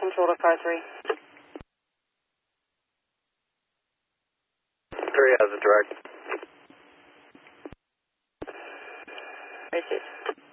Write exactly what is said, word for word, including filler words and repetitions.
control to car three. Three has a direct. Received.